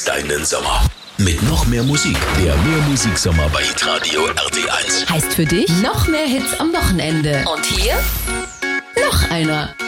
deinen Sommer. Mit noch mehr Musik. Der Mehrmusiksommer bei Hitradio RT1. Heißt für dich noch mehr Hits am Wochenende. Und hier noch einer.